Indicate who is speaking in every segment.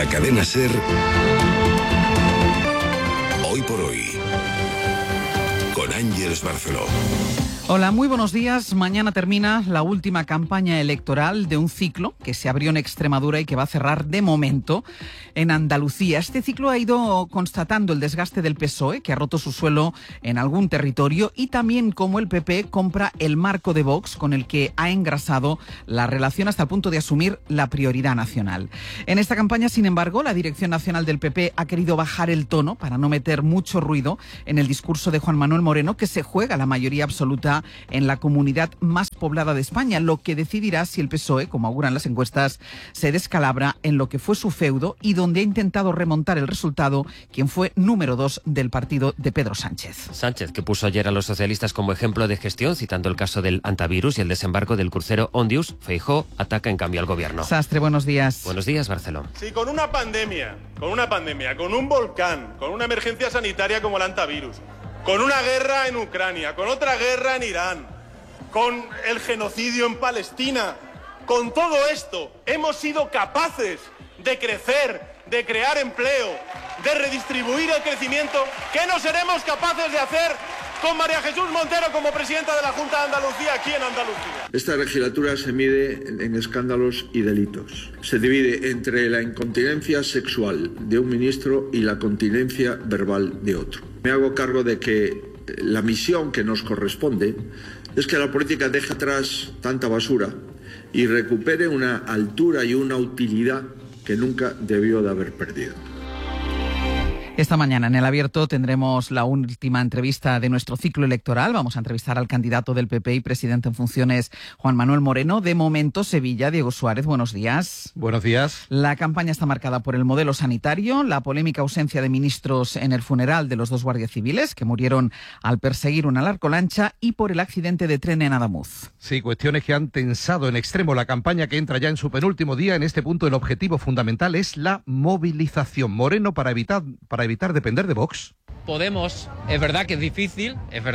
Speaker 1: Cadena SER, Hoy por Hoy, con Ángeles Barceló.
Speaker 2: Hola, muy buenos días. Mañana termina la última campaña electoral de un ciclo que se abrió en Extremadura y que va a cerrar de momento en Andalucía. Este ciclo ha ido constatando el desgaste del PSOE, que ha roto su suelo en algún territorio, y también cómo el PP compra el marco de Vox, con el que ha engrasado la relación hasta el punto de asumir la prioridad nacional. En esta campaña, sin embargo, la dirección nacional del PP ha querido bajar el tono para no meter mucho ruido en el discurso de Juan Manuel Moreno, que se juega la mayoría absoluta en la comunidad más poblada de España, lo que decidirá si el PSOE, como auguran las encuestas, se descalabra en lo que fue su feudo y donde ha intentado remontar el resultado quien fue número 2 del partido de Pedro Sánchez.
Speaker 3: Sánchez, que puso ayer a los socialistas como ejemplo de gestión, citando el caso del antivirus y el desembarco del crucero Ondius. Feijóo ataca en cambio al gobierno.
Speaker 2: Sastre, buenos días.
Speaker 3: Buenos días, Barceló.
Speaker 4: Sí, con una pandemia, con un volcán, con una emergencia sanitaria como el antivirus, con una guerra en Ucrania, con otra guerra en Irán, con el genocidio en Palestina, con todo esto hemos sido capaces de crecer, de crear empleo, de redistribuir el crecimiento. ¿Qué no seremos capaces de hacer con María Jesús Montero como presidenta de la Junta de Andalucía aquí en Andalucía?
Speaker 5: Esta legislatura se mide en escándalos y delitos. Se divide entre la incontinencia sexual de un ministro y la continencia verbal de otro. Me hago cargo de que la misión que nos corresponde es que la política deje atrás tanta basura y recupere una altura y una utilidad que nunca debió de haber perdido.
Speaker 2: Esta mañana en El Abierto tendremos la última entrevista de nuestro ciclo electoral. Vamos a entrevistar al candidato del PP y presidente en funciones, Juan Manuel Moreno. De momento, Sevilla. Diego Suárez, buenos días.
Speaker 6: Buenos días.
Speaker 2: La campaña está marcada por el modelo sanitario, la polémica ausencia de ministros en el funeral de los 2 guardias civiles que murieron al perseguir una narcolancha y por el accidente de tren en Adamuz.
Speaker 6: Sí, cuestiones que han tensado en extremo la campaña, que entra ya en su penúltimo día. En este punto el objetivo fundamental es la movilización. Moreno, para evitar depender de Vox.
Speaker 7: Podemos, es verdad que es difícil,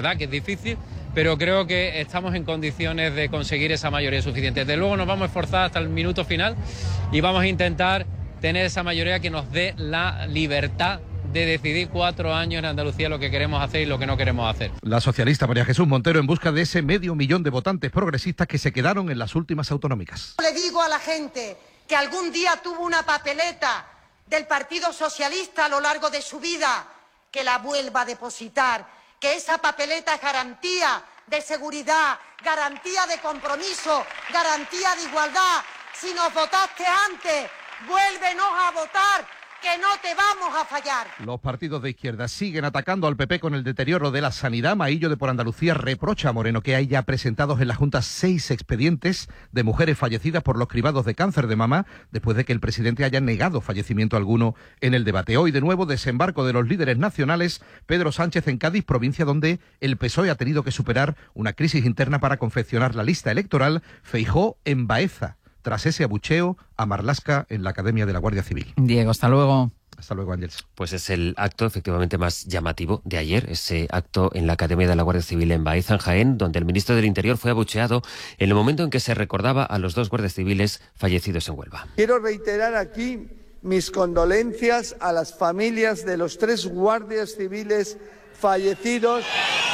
Speaker 7: pero creo que estamos en condiciones de conseguir esa mayoría suficiente. Desde luego nos vamos a esforzar hasta el minuto final y vamos a intentar tener esa mayoría que nos dé la libertad de decidir 4 años en Andalucía lo que queremos hacer y lo que no queremos hacer.
Speaker 6: La socialista María Jesús Montero en busca de ese 500.000 de votantes progresistas que se quedaron en las últimas autonómicas.
Speaker 8: Le digo a la gente que algún día tuvo una papeleta del Partido Socialista a lo largo de su vida, que la vuelva a depositar, que esa papeleta es garantía de seguridad, garantía de compromiso, garantía de igualdad. Si nos votaste antes, vuélvenos a votar, que no te vamos a fallar.
Speaker 6: Los partidos de izquierda siguen atacando al PP con el deterioro de la sanidad. Maillo de Por Andalucía reprocha a Moreno que hay ya presentados en la Junta 6 expedientes de mujeres fallecidas por los cribados de cáncer de mama, después de que el presidente haya negado fallecimiento alguno en el debate. Hoy, de nuevo, desembarco de los líderes nacionales. Pedro Sánchez en Cádiz, provincia donde el PSOE ha tenido que superar una crisis interna para confeccionar la lista electoral. Feijóo en Baeza, tras ese abucheo a Marlaska en la Academia de la Guardia Civil.
Speaker 2: Diego, hasta luego.
Speaker 6: Hasta luego, Ángeles.
Speaker 3: Pues es el acto efectivamente más llamativo de ayer, ese acto en la Academia de la Guardia Civil en Baeza, en Jaén, donde el ministro del Interior fue abucheado en el momento en que se recordaba a los 2 guardias civiles fallecidos en Huelva.
Speaker 9: Quiero reiterar aquí mis condolencias a las familias de los 3 guardias civiles fallecidos.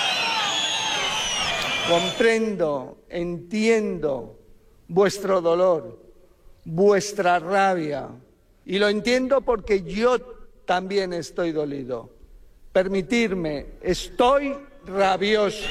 Speaker 9: Comprendo, entiendo vuestro dolor, vuestra rabia, y lo entiendo porque yo también estoy dolido. Permitidme, estoy rabioso.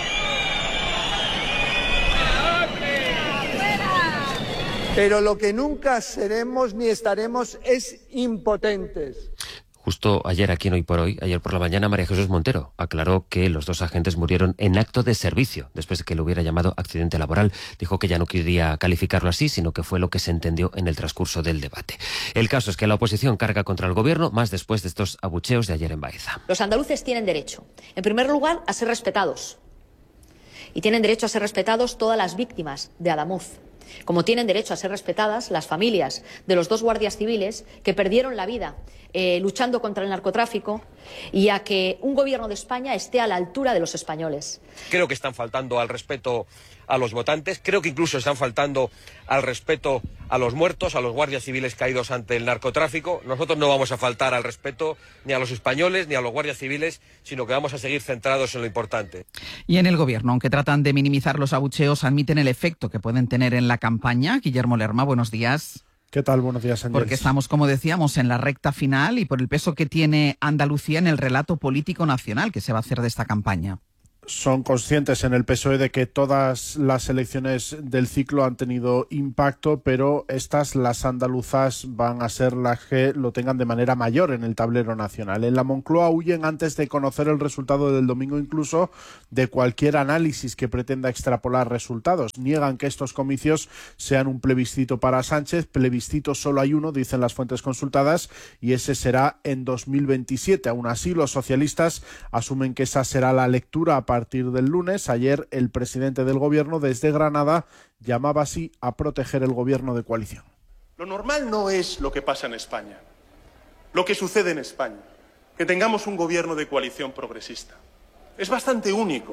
Speaker 9: Pero lo que nunca seremos ni estaremos es impotentes.
Speaker 3: Justo ayer aquí en Hoy por Hoy, ayer por la mañana, María Jesús Montero aclaró que los 2 agentes murieron en acto de servicio, después de que lo hubiera llamado accidente laboral. Dijo que ya no quería calificarlo así, sino que fue lo que se entendió en el transcurso del debate. El caso es que la oposición carga contra el gobierno, más después de estos abucheos de ayer en Baeza.
Speaker 10: Los andaluces tienen derecho, en primer lugar, a ser respetados. Y tienen derecho a ser respetados todas las víctimas de Adamuz. Como tienen derecho a ser respetadas las familias de los 2 guardias civiles que perdieron la vida luchando contra el narcotráfico y a que un gobierno de España esté a la altura de los españoles.
Speaker 11: Creo que están faltando al respeto a los votantes, creo que incluso están faltando al respeto a los muertos, a los guardias civiles caídos ante el narcotráfico. Nosotros no vamos a faltar al respeto ni a los españoles ni a los guardias civiles, sino que vamos a seguir centrados en lo importante.
Speaker 2: Y en el Gobierno, aunque tratan de minimizar los abucheos, admiten el efecto que pueden tener en la campaña. Guillermo Lerma, buenos días.
Speaker 12: ¿Qué tal? Buenos días, Ángel.
Speaker 2: Porque estamos, como decíamos, en la recta final y por el peso que tiene Andalucía en el relato político nacional que se va a hacer de esta campaña.
Speaker 12: Son conscientes en el PSOE de que todas las elecciones del ciclo han tenido impacto, pero estas, las andaluzas, van a ser las que lo tengan de manera mayor en el tablero nacional. En la Moncloa huyen antes de conocer el resultado del domingo incluso de cualquier análisis que pretenda extrapolar resultados. Niegan que estos comicios sean un plebiscito para Sánchez. Plebiscito solo hay uno, dicen las fuentes consultadas, y ese será en 2027. Aún así, los socialistas asumen que esa será la lectura a partir del lunes. Ayer el presidente del Gobierno desde Granada llamaba así a proteger el Gobierno de coalición.
Speaker 4: Lo normal no es lo que pasa en España, lo que sucede en España, que tengamos un gobierno de coalición progresista. Es bastante único,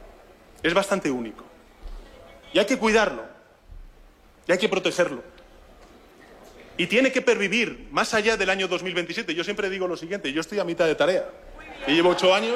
Speaker 4: y hay que cuidarlo, y hay que protegerlo. Y tiene que pervivir más allá del año 2027. Yo siempre digo lo siguiente, yo estoy a mitad de tarea, y llevo 8 años...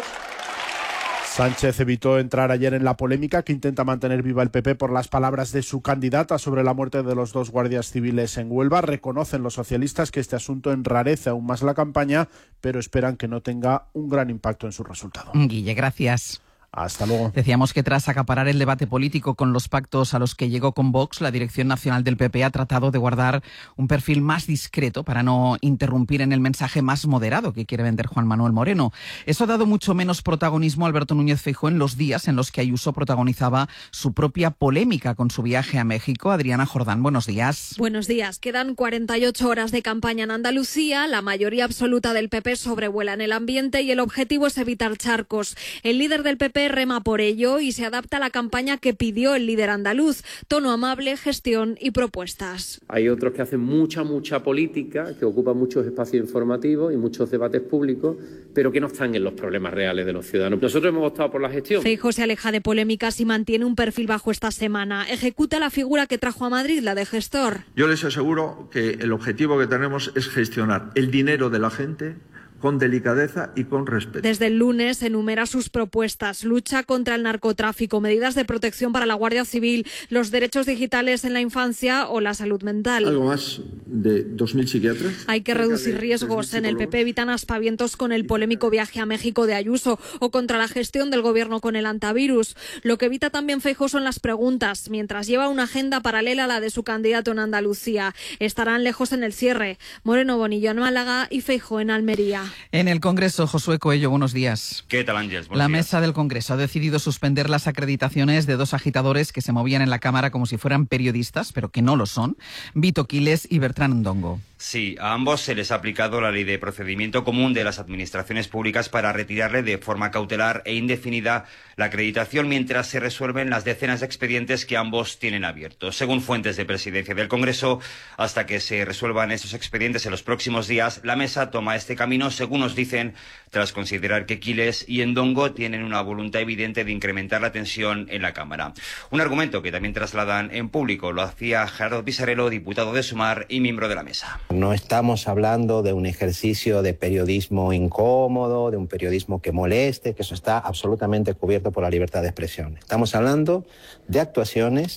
Speaker 12: Sánchez evitó entrar ayer en la polémica que intenta mantener viva el PP por las palabras de su candidata sobre la muerte de los 2 guardias civiles en Huelva. Reconocen los socialistas que este asunto enrarece aún más la campaña, pero esperan que no tenga un gran impacto en su resultado.
Speaker 2: Guille, gracias.
Speaker 12: Hasta luego.
Speaker 2: Decíamos que tras acaparar el debate político con los pactos a los que llegó con Vox, la Dirección Nacional del PP ha tratado de guardar un perfil más discreto para no interrumpir en el mensaje más moderado que quiere vender Juan Manuel Moreno. Eso ha dado mucho menos protagonismo a Alberto Núñez Feijóo en los días en los que Ayuso protagonizaba su propia polémica con su viaje a México. Adriana Jordán, buenos días.
Speaker 13: Buenos días. Quedan 48 horas de campaña en Andalucía. La mayoría absoluta del PP sobrevuela en el ambiente y el objetivo es evitar charcos. El líder del PP rema por ello y se adapta a la campaña que pidió el líder andaluz: tono amable, gestión y propuestas.
Speaker 14: Hay otros que hacen mucha política, que ocupan muchos espacios informativos y muchos debates públicos, pero que no están en los problemas reales de los ciudadanos. Nosotros hemos optado por la gestión.
Speaker 13: Feijóo se aleja de polémicas y mantiene un perfil bajo esta semana. Ejecuta la figura que trajo a Madrid, la de gestor.
Speaker 5: Yo les aseguro que el objetivo que tenemos es gestionar el dinero de la gente con delicadeza y con respeto.
Speaker 13: Desde el lunes enumera sus propuestas: lucha contra el narcotráfico, medidas de protección para la Guardia Civil, los derechos digitales en la infancia o la salud mental.
Speaker 5: ¿Algo más de 2.000 psiquiatras?
Speaker 13: Hay que reducir riesgos. En el PP evitan aspavientos con el polémico viaje a México de Ayuso o contra la gestión del gobierno con el antivirus. Lo que evita también Feijóo son las preguntas, mientras lleva una agenda paralela a la de su candidato en Andalucía. Estarán lejos en el cierre: Moreno Bonillo en Málaga y Feijóo en Almería.
Speaker 2: En el Congreso, Josué Coello, buenos días.
Speaker 15: ¿Qué tal, Ángeles?
Speaker 2: La mesa del Congreso ha decidido suspender las acreditaciones de 2 agitadores que se movían en la Cámara como si fueran periodistas, pero que no lo son: Vito Quiles y Bertrán Ndongo.
Speaker 15: Sí, a ambos se les ha aplicado la Ley de Procedimiento Común de las Administraciones Públicas para retirarle de forma cautelar e indefinida la acreditación mientras se resuelven las decenas de expedientes que ambos tienen abiertos. Según fuentes de Presidencia del Congreso, hasta que se resuelvan estos expedientes en los próximos días, la mesa toma este camino, según nos dicen, tras considerar que Quiles y Ndongo tienen una voluntad evidente de incrementar la tensión en la Cámara. Un argumento que también trasladan en público. Lo hacía Gerardo Pisarello, diputado de Sumar y miembro de la mesa.
Speaker 16: No estamos hablando de un ejercicio de periodismo incómodo, de un periodismo que moleste, que eso está absolutamente cubierto por la libertad de expresión. Estamos hablando de actuaciones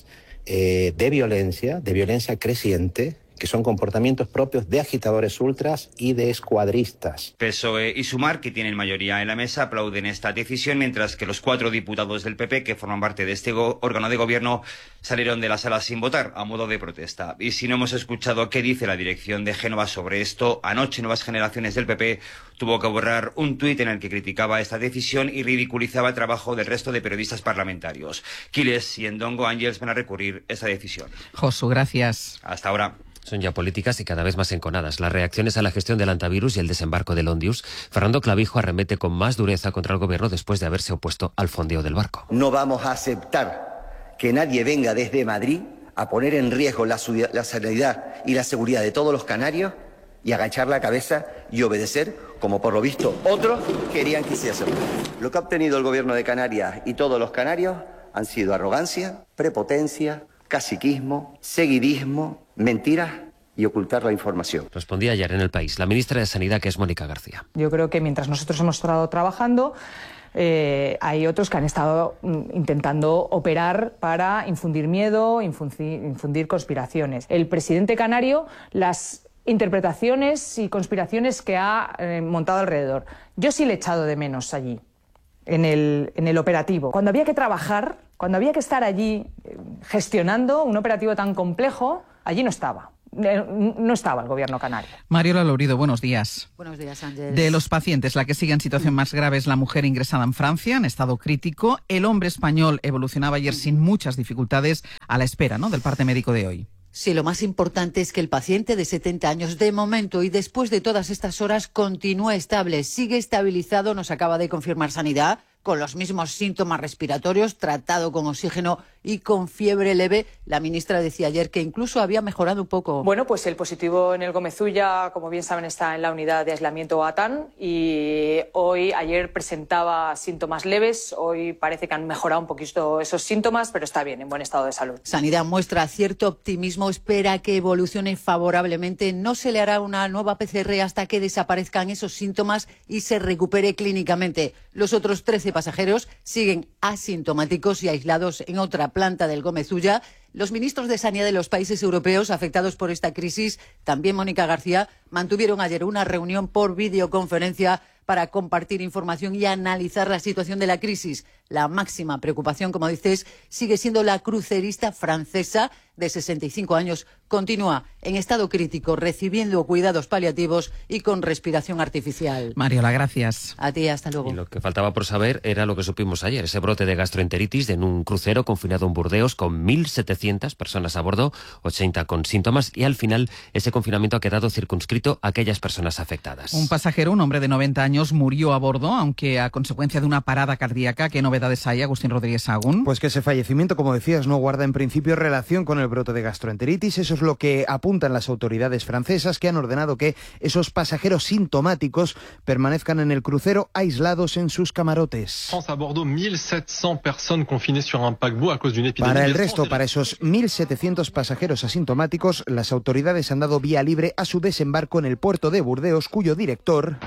Speaker 16: de violencia creciente, que son comportamientos propios de agitadores ultras y de escuadristas.
Speaker 15: PSOE y Sumar, que tienen mayoría en la mesa, aplauden esta decisión, mientras que los 4 diputados del PP, que forman parte de este órgano de gobierno, salieron de la sala sin votar, a modo de protesta. Y si no hemos escuchado qué dice la dirección de Génova sobre esto, anoche Nuevas Generaciones del PP tuvo que borrar un tuit en el que criticaba esta decisión y ridiculizaba el trabajo del resto de periodistas parlamentarios. Quiles y Ndongo Ángels van a recurrir esta decisión.
Speaker 2: Josu, gracias.
Speaker 15: Hasta ahora.
Speaker 3: Son ya políticas y cada vez más enconadas. Las reacciones a la gestión del antivirus y el desembarco del Ondius. Fernando Clavijo arremete con más dureza contra el gobierno después de haberse opuesto al fondeo del barco.
Speaker 17: No vamos a aceptar que nadie venga desde Madrid a poner en riesgo la sanidad y la seguridad de todos los canarios y agachar la cabeza y obedecer, como por lo visto otros querían que hiciésemos. Lo que ha obtenido el gobierno de Canarias y todos los canarios han sido arrogancia, prepotencia, caciquismo, seguidismo, mentiras y ocultar la información.
Speaker 3: Respondía ayer en El País la ministra de Sanidad, que es Mónica García.
Speaker 18: Yo creo que mientras nosotros hemos estado trabajando, hay otros que han estado intentando operar para infundir miedo, infundir conspiraciones. El presidente canario, las interpretaciones y conspiraciones que ha montado alrededor. Yo sí le he echado de menos allí, en el operativo. Cuando había que trabajar, cuando había que estar allí gestionando un operativo tan complejo, allí no estaba. No estaba el gobierno canario.
Speaker 2: Mariola Lourido, buenos días.
Speaker 19: Buenos días, Ángel.
Speaker 2: De los pacientes, la que sigue en situación más grave es la mujer ingresada en Francia, en estado crítico. El hombre español evolucionaba ayer sin muchas dificultades, a la espera, ¿no?, del parte médico de hoy.
Speaker 19: Sí, lo más importante es que el paciente de 70 años, de momento y después de todas estas horas, continúa estable, sigue estabilizado, nos acaba de confirmar Sanidad, con los mismos síntomas respiratorios, tratado con oxígeno y con fiebre leve. La ministra decía ayer que incluso había mejorado un poco.
Speaker 18: Bueno, pues el positivo en el Gómez Ulla, como bien saben, está en la unidad de aislamiento ATAN y ayer presentaba síntomas leves, hoy parece que han mejorado un poquito esos síntomas, pero está bien, en buen estado de salud.
Speaker 19: Sanidad muestra cierto optimismo, espera que evolucione favorablemente. No se le hará una nueva PCR hasta que desaparezcan esos síntomas y se recupere clínicamente. Los otros 13 pasajeros siguen asintomáticos y aislados en otra planta del Gómez Ulla. Los ministros de Sanidad de los países europeos afectados por esta crisis, también Mónica García, mantuvieron ayer una reunión por videoconferencia para compartir información y analizar la situación de la crisis. La máxima preocupación, como dices, sigue siendo la crucerista francesa de 65 años. Continúa en estado crítico, recibiendo cuidados paliativos y con respiración artificial.
Speaker 2: Mariola, gracias.
Speaker 19: A ti, hasta luego.
Speaker 3: Y lo que faltaba por saber era lo que supimos ayer, ese brote de gastroenteritis en un crucero confinado en Burdeos con 1.700 personas a bordo, 80 con síntomas, y al final ese confinamiento ha quedado circunscrito a aquellas personas afectadas.
Speaker 2: Un pasajero, un hombre de 90 años, murió a bordo, aunque a consecuencia de una parada cardíaca. ¿Qué novedades hay, Agustín Rodríguez Sagún?
Speaker 20: Pues que ese fallecimiento, como decías, no guarda en principio relación con el brote de gastroenteritis. Eso es lo que apuntan las autoridades francesas, que han ordenado que esos pasajeros sintomáticos permanezcan en el crucero aislados en sus camarotes. Para el resto, para esos 1.700 pasajeros asintomáticos, las autoridades han dado vía libre a su desembarco en el puerto de Burdeos, cuyo director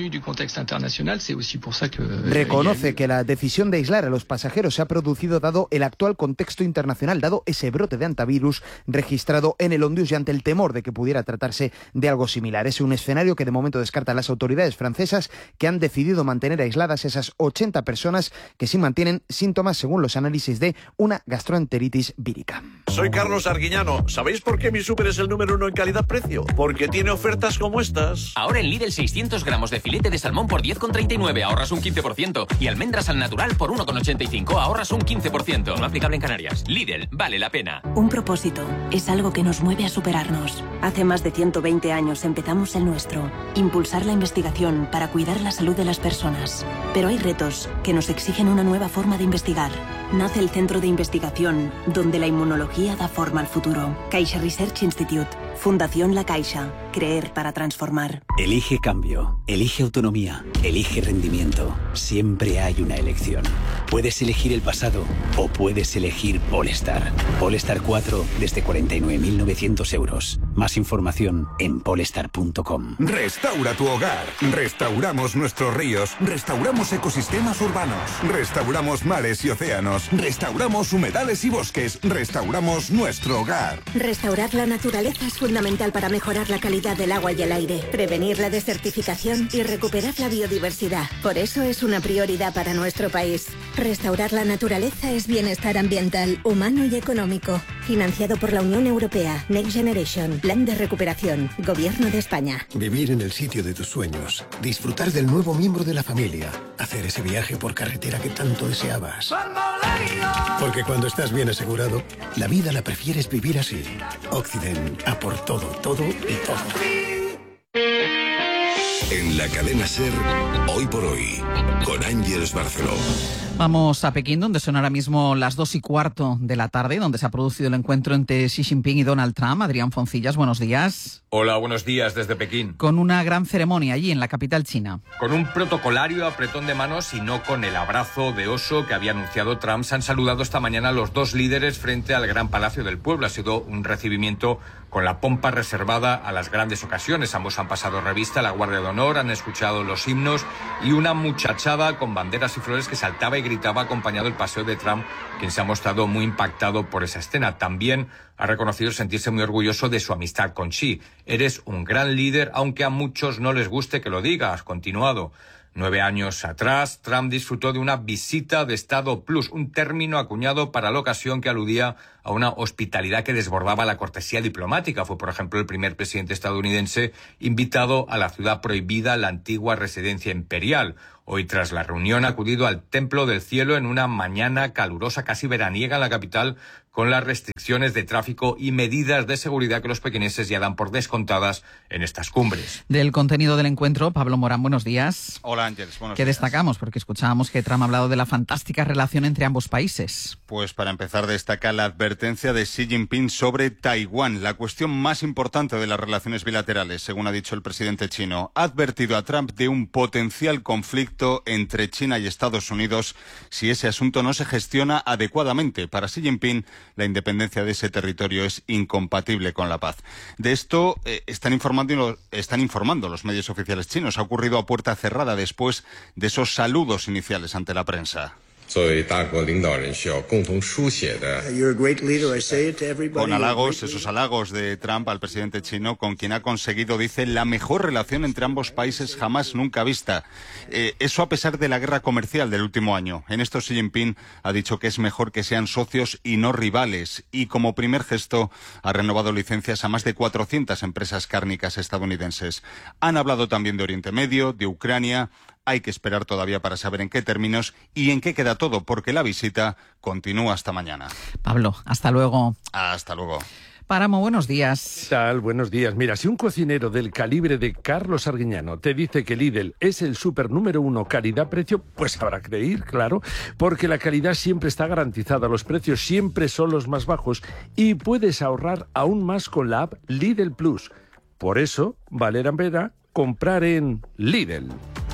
Speaker 20: reconoce que la decisión de aislar a los pasajeros se ha producido dado el actual contexto internacional, dado ese brote de antivirus registrado en el Ondius y ante el temor de que pudiera tratarse de algo similar. Es un escenario que de momento descartan las autoridades francesas, que han decidido mantener aisladas esas 80 personas que sí mantienen síntomas, según los análisis, de una gastroenteritis vírica.
Speaker 21: Soy Carlos Arguiñano. ¿Sabéis por qué mi súper es el número 1 en calidad-precio? Porque tiene ofertas como estas.
Speaker 22: Ahora en Lidl 600 gramos de filete de salmón por 10,39, ahorras un 15%. Y almendras al natural por 1,85, ahorras un 15%. No aplicable en Canarias. Lidl, vale la pena.
Speaker 23: Un propósito es algo que nos mueve a superarnos. Hace más de 120 años empezamos el nuestro. Impulsar la investigación para cuidar la salud de las personas. Pero hay retos que nos exigen una nueva forma de investigar. Nace el Centro de Investigación, donde la inmunología da forma al futuro. Caixa Research Institute. Fundación La Caixa. Creer para transformar.
Speaker 24: Elige cambio, elige autonomía, elige rendimiento. Siempre hay una elección. Puedes elegir el pasado o puedes elegir Polestar. Polestar 4 desde 49.900 euros. Más información en polestar.com.
Speaker 25: Restaura tu hogar. Restauramos nuestros ríos. Restauramos ecosistemas urbanos. Restauramos mares y océanos. Restauramos humedales y bosques. Restauramos nuestro hogar.
Speaker 23: Restaurar la naturaleza es fundamental para mejorar la calidad del agua y el aire, prevenir la desertificación y recuperar la biodiversidad. Por eso es una prioridad para nuestro país. Restaurar la naturaleza es bienestar ambiental, humano y económico. Financiado por la Unión Europea. Next Generation. Plan de recuperación. Gobierno de España.
Speaker 26: Vivir en el sitio de tus sueños. Disfrutar del nuevo miembro de la familia. Hacer ese viaje por carretera que tanto deseabas. Porque cuando estás bien asegurado, la vida la prefieres vivir así. Occident. A por todo, todo y todo.
Speaker 1: En la cadena SER, Hoy por Hoy, con Ángeles Barceló.
Speaker 2: Vamos a Pekín, donde son ahora mismo las 2:15 de la tarde, donde se ha producido el encuentro entre Xi Jinping y Donald Trump. Adrián Foncillas, buenos días.
Speaker 6: Hola, buenos días desde Pekín.
Speaker 2: Con una gran ceremonia allí en la capital china.
Speaker 6: Con un protocolario apretón de manos y no con el abrazo de oso que había anunciado Trump, se han saludado esta mañana los dos líderes frente al Gran Palacio del Pueblo. Ha sido un recibimiento con la pompa reservada a las grandes ocasiones. Ambos han pasado revista a la Guardia de Honor, han escuchado los himnos y una muchachada con banderas y flores que saltaba y gritaba acompañado del paseo de Trump, quien se ha mostrado muy impactado por esa escena. También ha reconocido sentirse muy orgulloso de su amistad con Xi. Eres un gran líder, aunque a muchos no les guste que lo digas, continuado. 9 años atrás, Trump disfrutó de una visita de Estado Plus, un término acuñado para la ocasión que aludía a una hospitalidad que desbordaba la cortesía diplomática. Fue, por ejemplo, el primer presidente estadounidense invitado a la ciudad prohibida, la antigua residencia imperial. Hoy, tras la reunión, ha acudido al Templo del Cielo en una mañana calurosa, casi veraniega en la capital, con las restricciones de tráfico y medidas de seguridad que los pequineses ya dan por descontadas en estas cumbres.
Speaker 2: Del contenido del encuentro, Pablo Morán, buenos días.
Speaker 7: Hola, Ángeles, buenos días.
Speaker 2: ¿Qué destacamos? Porque escuchábamos que Trump ha hablado de la fantástica relación entre ambos países.
Speaker 7: Pues para empezar, destaca la advertencia de Xi Jinping sobre Taiwán, la cuestión más importante de las relaciones bilaterales, según ha dicho el presidente chino. Ha advertido a Trump de un potencial conflicto entre China y Estados Unidos si ese asunto no se gestiona adecuadamente. Para Xi Jinping, la independencia de ese territorio es incompatible con la paz. De esto están informando los medios oficiales chinos. Ha ocurrido a puerta cerrada después de esos saludos iniciales ante la prensa. Con halagos, esos halagos de Trump al presidente chino, con quien ha conseguido, dice, la mejor relación entre ambos países jamás nunca vista. Eso a pesar de la guerra comercial del último año. En esto Xi Jinping ha dicho que es mejor que sean socios y no rivales. Y como primer gesto ha renovado licencias a más de 400 empresas cárnicas estadounidenses. Han hablado también de Oriente Medio, de Ucrania. Hay que esperar todavía para saber en qué términos y en qué queda todo, porque la visita continúa hasta mañana.
Speaker 2: Pablo, hasta luego.
Speaker 7: Hasta luego.
Speaker 2: Páramo, buenos días.
Speaker 8: ¿Qué tal? Buenos días. Mira, si un cocinero del calibre de Carlos Arguiñano te dice que Lidl es el súper número 1 calidad-precio, pues habrá que ir, claro, porque la calidad siempre está garantizada, los precios siempre son los más bajos y puedes ahorrar aún más con la app Lidl Plus. Por eso, vale la pena comprar en Lidl.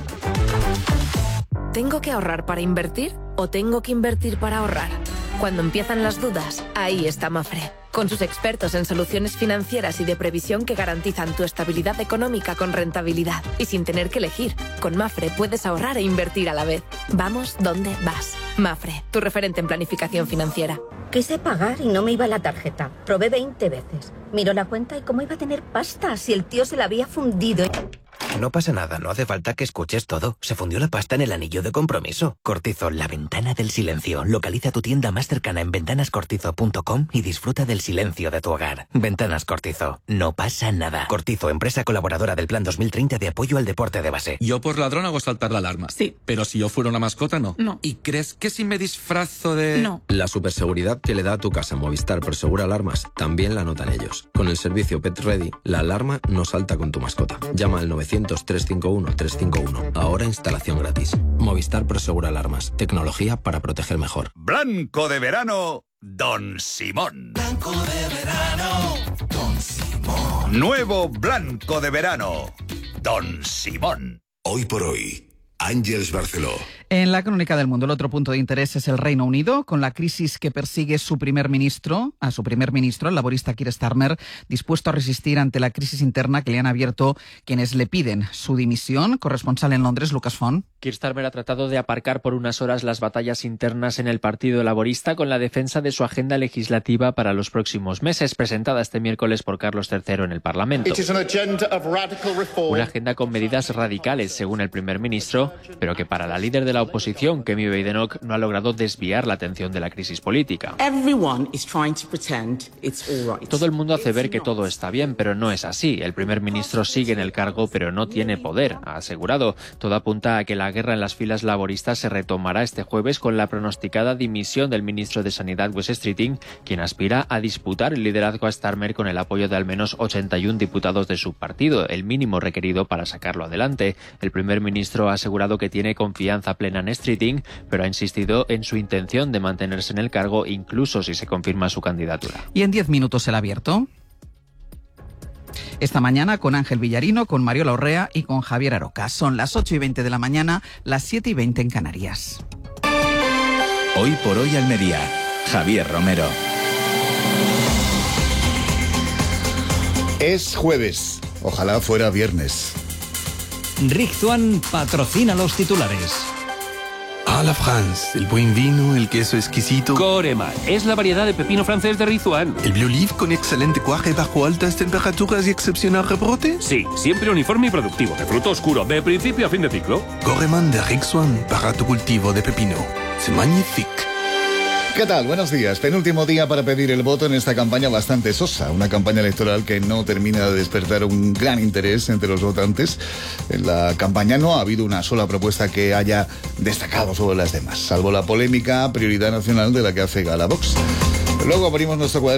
Speaker 9: ¿Tengo que ahorrar para invertir o tengo que invertir para ahorrar? Cuando empiezan las dudas, ahí está Mafre. Con sus expertos en soluciones financieras y de previsión que garantizan tu estabilidad económica con rentabilidad y sin tener que elegir. Con Mafre puedes ahorrar e invertir a la vez. Vamos donde vas. Mafre, tu referente en planificación financiera.
Speaker 10: Quise pagar y no me iba la tarjeta. Probé 20 veces. Miró la cuenta y cómo iba a tener pasta si el tío se la había fundido.
Speaker 11: No pasa nada, no hace falta que escuches todo. Se fundió la pasta en el anillo de compromiso. Cortizo, la ventana del silencio. Localiza tu tienda más cercana en ventanascortizo.com y disfruta del silencio de tu hogar. Ventanas Cortizo. No pasa nada. Cortizo, empresa colaboradora del Plan 2030 de apoyo al deporte de base.
Speaker 27: Yo por ladrón hago saltar la alarma.
Speaker 10: Sí.
Speaker 27: Pero si yo fuera una mascota, no.
Speaker 10: No.
Speaker 27: ¿Y crees que si me disfrazo de...?
Speaker 10: No.
Speaker 27: La superseguridad que le da a tu casa Movistar Prosegura Alarmas también la notan ellos. Con el servicio Pet Ready, la alarma no salta con tu mascota. Llama al 900-351-351. Ahora instalación gratis. Movistar Prosegura Alarmas. Tecnología para proteger mejor.
Speaker 21: Blanco de verano, Don Simón.
Speaker 28: Blanco de verano, Don Simón.
Speaker 21: Nuevo Blanco de verano, Don Simón.
Speaker 1: Hoy por hoy, Ángeles Barceló.
Speaker 2: En la crónica del mundo, el otro punto de interés es el Reino Unido, con la crisis que persigue a su primer ministro, el laborista Keir Starmer, dispuesto a resistir ante la crisis interna que le han abierto quienes le piden su dimisión. Corresponsal en Londres, Lucas Font.
Speaker 29: Keir Starmer ha tratado de aparcar por unas horas las batallas internas en el Partido Laborista con la defensa de su agenda legislativa para los próximos meses, presentada este miércoles por Carlos III en el Parlamento. Una agenda con medidas radicales, según el primer ministro, pero que para la líder de la oposición, Kemi Badenoch, no ha logrado desviar la atención de la crisis política. Todo el mundo hace ver que todo está bien, pero no es así. El primer ministro sigue en el cargo, pero no tiene poder, ha asegurado. Todo apunta a que la guerra en las filas laboristas se retomará este jueves con la pronosticada dimisión del ministro de Sanidad, Wes Streeting, quien aspira a disputar el liderazgo a Starmer con el apoyo de al menos 81 diputados de su partido, el mínimo requerido para sacarlo adelante. El primer ministro ha asegurado que tiene confianza plena plena en Streeting, pero ha insistido en su intención de mantenerse en el cargo incluso si se confirma su candidatura.
Speaker 2: Y en 10 minutos el abierto. Esta mañana con Ángel Villarino, con Mariola Orrea y con Javier Aroca. Son las 8:20 de la mañana, las 7:20 en Canarias.
Speaker 4: Hoy por hoy Almería. Javier Romero.
Speaker 5: Es jueves. Ojalá fuera viernes.
Speaker 12: Rixuan patrocina los titulares.
Speaker 13: Ah, la France, el buen vino, el queso exquisito.
Speaker 14: Corema, es la variedad de pepino francés de Rixuan.
Speaker 13: ¿El Bioliv con excelente cuaje bajo altas temperaturas y excepcional rebrote?
Speaker 14: Sí, siempre uniforme y productivo, de fruto oscuro, de principio a fin de ciclo.
Speaker 13: Coreman de Rixuan para tu cultivo de pepino. C'est magnifique.
Speaker 5: ¿Qué tal? Buenos días. Penúltimo día para pedir el voto en esta campaña bastante sosa. Una campaña electoral que no termina de despertar un gran interés entre los votantes. En la campaña no ha habido una sola propuesta que haya destacado sobre las demás, salvo la polémica prioridad nacional de la que hace gala Vox. Luego abrimos nuestro cuaderno